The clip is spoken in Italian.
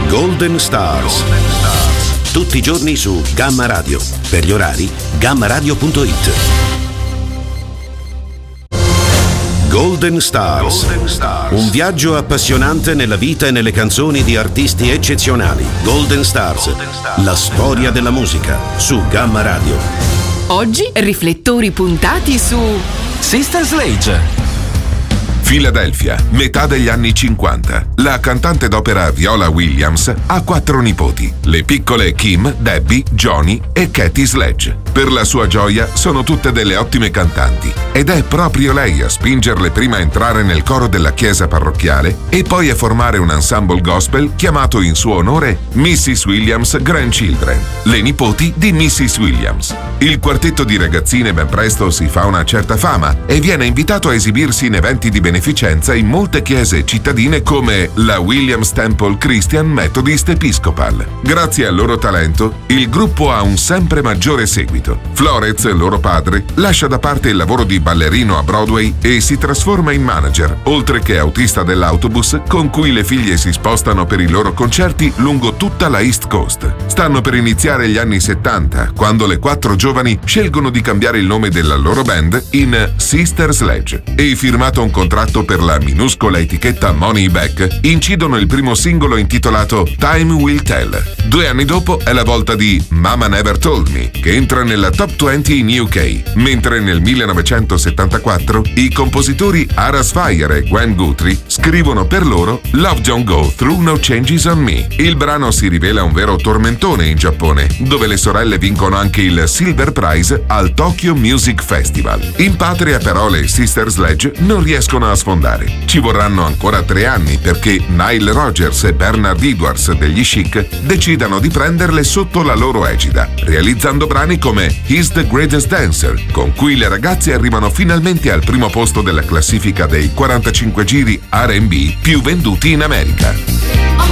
Golden Stars. Tutti i giorni su Gamma Radio. Per gli orari, gammaradio.it. Golden Stars. Un viaggio appassionante nella vita e nelle canzoni di artisti eccezionali. Golden Stars. La storia della musica su Gamma Radio. Oggi riflettori puntati su Sister Sledge. Philadelphia, metà degli anni 50. La cantante d'opera Viola Williams ha 4 nipoti, le piccole Kim, Debbie, Johnny e Katie Sledge. Per la sua gioia sono tutte delle ottime cantanti ed è proprio lei a spingerle prima a entrare nel coro della chiesa parrocchiale e poi a formare un ensemble gospel chiamato in suo onore Mrs. Williams Grandchildren, le nipoti di Mrs. Williams. Il quartetto di ragazzine ben presto si fa una certa fama e viene invitato a esibirsi in eventi di beneficenza in molte chiese cittadine come la Williams Temple Christian Methodist Episcopal. Grazie al loro talento, il gruppo ha un sempre maggiore seguito. Florez, loro padre, lascia da parte il lavoro di ballerino a Broadway e si trasforma in manager, oltre che autista dell'autobus con cui le figlie si spostano per i loro concerti lungo tutta la East Coast. Stanno per iniziare gli anni 70, quando le 4 giovani scelgono di cambiare il nome della loro band in Sister Sledge e, firmato un contratto per la minuscola etichetta Money Back, incidono il primo singolo intitolato Time Will Tell. 2 anni dopo è la volta di Mama Never Told Me, che entra nella top 20 in UK, mentre nel 1974 i compositori Aras Fire e Gwen Guthrie scrivono per loro Love Don't Go Through No Changes on Me. Il brano si rivela un vero tormentone in Giappone, dove le sorelle vincono anche il Silver Prize al Tokyo Music Festival. In patria però le Sister Sledge non riescono a sfondare. Ci vorranno ancora 3 anni perché Nile Rodgers e Bernard Edwards degli Chic decidano di prenderle sotto la loro egida, realizzando brani come He's the Greatest Dancer, con cui le ragazze arrivano finalmente al primo posto della classifica dei 45 giri R&B più venduti in America.